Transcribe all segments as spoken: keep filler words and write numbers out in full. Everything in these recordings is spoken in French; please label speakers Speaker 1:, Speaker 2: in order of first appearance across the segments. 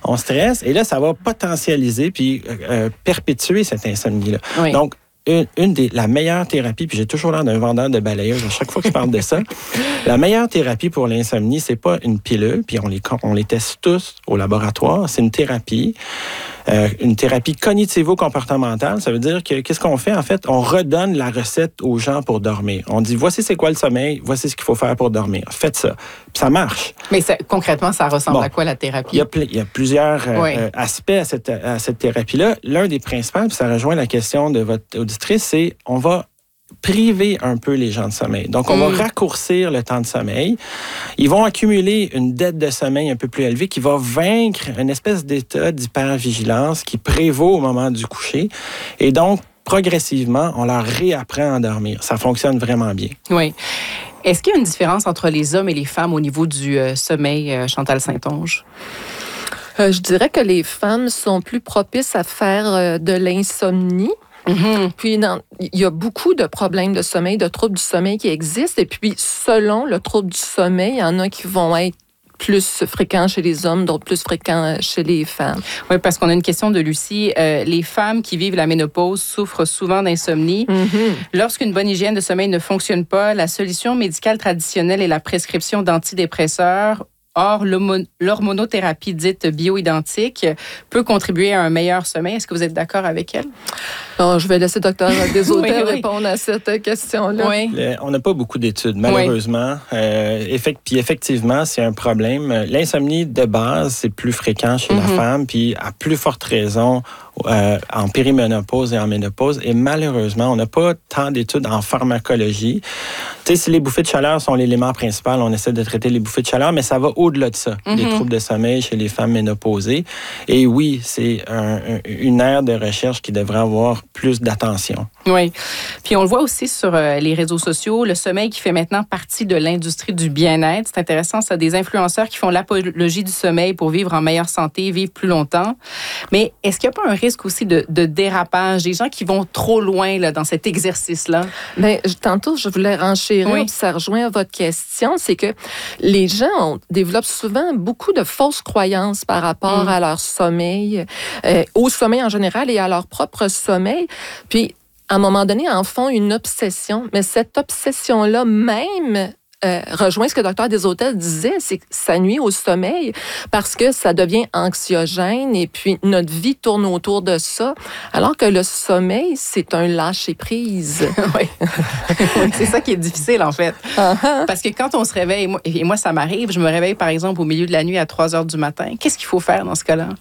Speaker 1: on stresse, et là, ça va potentialiser puis euh, perpétuer cette insomnie-là.
Speaker 2: Oui.
Speaker 1: Donc, Une, une des la meilleure thérapie, puis j'ai toujours l'air d'un vendeur de balayeuses à chaque fois que je parle de ça. La meilleure thérapie pour l'insomnie, c'est pas une pilule, puis on les on les teste tous au laboratoire. C'est une thérapie, euh, une thérapie cognitivo-comportementale. Ça veut dire que qu'est-ce qu'on fait en fait? On redonne la recette aux gens pour dormir. On dit voici c'est quoi le sommeil, voici ce qu'il faut faire pour dormir. Faites ça, puis ça marche.
Speaker 2: Mais ça, concrètement, ça ressemble bon, à quoi la thérapie?
Speaker 1: Il y a, il y a plusieurs euh,
Speaker 2: oui.
Speaker 1: euh, aspects à cette, à cette thérapie-là. L'un des principaux, puis ça rejoint la question de votre auditrice, c'est on va priver un peu les gens de sommeil. Donc, on mmh. va raccourcir le temps de sommeil. Ils vont accumuler une dette de sommeil un peu plus élevée qui va vaincre une espèce d'état d'hypervigilance qui prévaut au moment du coucher. Et donc, progressivement, on leur réapprend à dormir. Ça fonctionne vraiment bien.
Speaker 2: Oui. Est-ce qu'il y a une différence entre les hommes et les femmes au niveau du euh, sommeil, euh, Chantal Saint-Onge?
Speaker 3: Euh, je dirais que les femmes sont plus propices à faire euh, de l'insomnie. Mm-hmm. Puis, dans, il y a beaucoup de problèmes de sommeil, de troubles du sommeil qui existent. Et puis, selon le trouble du sommeil, il y en a qui vont être plus fréquents chez les hommes, d'autres plus fréquents chez les femmes.
Speaker 2: Oui, parce qu'on a une question de Lucie. Euh, les femmes qui vivent la ménopause souffrent souvent d'insomnie. Mm-hmm. Lorsqu'une bonne hygiène de sommeil ne fonctionne pas, la solution médicale traditionnelle est la prescription d'antidépresseurs. Or, l'hormonothérapie dite bioidentique peut contribuer à un meilleur sommeil. Est-ce que vous êtes d'accord avec elle?
Speaker 3: Alors, je vais laisser le docteur Desautels
Speaker 2: oui, oui.
Speaker 3: répondre à cette question-là.
Speaker 2: Oui.
Speaker 1: Le, on n'a pas beaucoup d'études, malheureusement. Oui. Euh, effect, puis effectivement, c'est un problème. L'insomnie de base, c'est plus fréquent chez mm-hmm. la femme, puis à plus forte raison euh, en périménopause et en ménopause. Et malheureusement, on n'a pas tant d'études en pharmacologie. Tu sais, si les bouffées de chaleur sont l'élément principal, on essaie de traiter les bouffées de chaleur, mais ça va au-delà de ça, mm-hmm. les troubles de sommeil chez les femmes ménopausées. Et oui, c'est un, un, une aire de recherche qui devrait avoir plus d'attention.
Speaker 2: Oui. Puis on le voit aussi sur euh, les réseaux sociaux, le sommeil qui fait maintenant partie de l'industrie du bien-être. C'est intéressant, ça, des influenceurs qui font l'apologie du sommeil pour vivre en meilleure santé, vivre plus longtemps. Mais est-ce qu'il n'y a pas un risque aussi de, de dérapage, des gens qui vont trop loin là, dans cet exercice-là?
Speaker 3: Bien, tantôt, je voulais renchérir,
Speaker 2: oui.
Speaker 3: puis ça rejoint à votre question, c'est que les gens ont, développent souvent beaucoup de fausses croyances par rapport mmh. à leur sommeil, euh, au sommeil en général et à leur propre sommeil. Puis, à un moment donné, en font une obsession. Mais cette obsession-là même euh, rejoint ce que le docteur Desautels disait, c'est que ça nuit au sommeil parce que ça devient anxiogène et puis notre vie tourne autour de ça. Alors que le sommeil, c'est un lâcher-prise.
Speaker 2: Oui. C'est ça qui est difficile, en fait. Uh-huh. Parce que quand on se réveille, moi, et moi, ça m'arrive, je me réveille, par exemple, au milieu de la nuit à trois heures du matin. Qu'est-ce qu'il faut faire dans ce cas-là?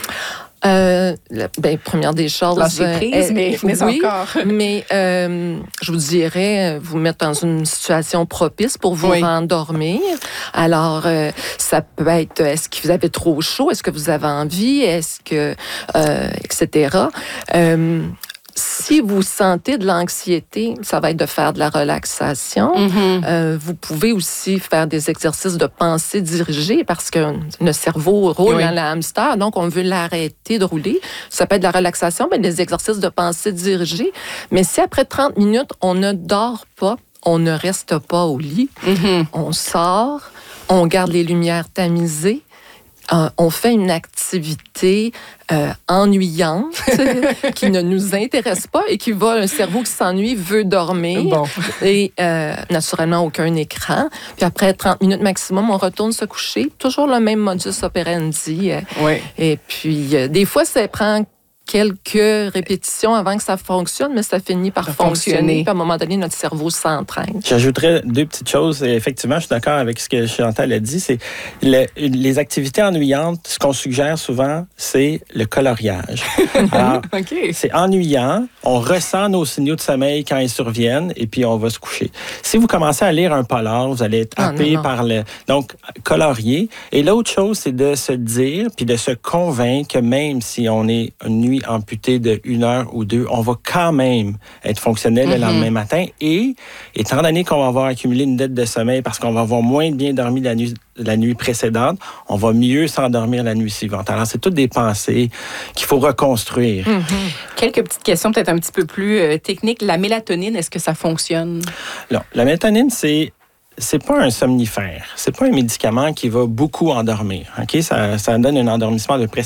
Speaker 3: Euh, la, ben, première des choses...
Speaker 2: Lâcher prise, euh, mais, mais
Speaker 3: oui,
Speaker 2: encore.
Speaker 3: mais euh, je vous dirais, vous mettre dans une situation propice pour vous oui. rendormir. Alors, euh, ça peut être, est-ce que vous avez trop chaud? Est-ce que vous avez envie? Est-ce que... Euh, et cetera. Euh, Si vous sentez de l'anxiété, ça va être de faire de la relaxation. Mm-hmm. Euh, vous pouvez aussi faire des exercices de pensée dirigée parce que le cerveau roule oui. dans le hamster, donc on veut l'arrêter de rouler. Ça peut être de la relaxation, mais des exercices de pensée dirigée. Mais si après trente minutes, on ne dort pas, on ne reste pas au lit, mm-hmm. on sort, on garde les lumières tamisées, Euh, on fait une activité euh, ennuyante qui ne nous intéresse pas et qui va, un cerveau qui s'ennuie veut dormir.
Speaker 2: Bon.
Speaker 3: Et euh, naturellement, aucun écran. Puis après trente minutes maximum, on retourne se coucher. Toujours le même modus operandi.
Speaker 2: Oui.
Speaker 3: Et puis, euh, des fois, ça prend quelques répétitions avant que ça fonctionne, mais ça finit par fonctionner. fonctionner. Puis à un moment donné, notre cerveau s'entraîne.
Speaker 1: J'ajouterais deux petites choses. Effectivement, je suis d'accord avec ce que Chantal a dit. C'est le, les activités ennuyantes, ce qu'on suggère souvent, c'est le coloriage. Alors, okay. c'est ennuyant. On ressent nos signaux de sommeil quand ils surviennent et puis on va se coucher. Si vous commencez à lire un polar, vous allez être happé ah, par le... Donc, colorier. Et l'autre chose, c'est de se dire puis de se convaincre que même si on est une nuit amputée de une heure ou deux, on va quand même être fonctionnel mm-hmm. le lendemain matin. Et étant donné qu'on va avoir accumulé une dette de sommeil parce qu'on va avoir moins bien dormi la nuit, la nuit précédente, on va mieux s'endormir la nuit suivante. Alors, c'est toutes des pensées qu'il faut reconstruire.
Speaker 2: Mm-hmm. Quelques petites questions peut-être un petit peu plus euh, techniques. La mélatonine, est-ce que ça fonctionne?
Speaker 1: Non. La mélatonine, c'est c'est pas un somnifère. C'est pas un médicament qui va beaucoup endormir. OK? Ça, ça donne un endormissement de près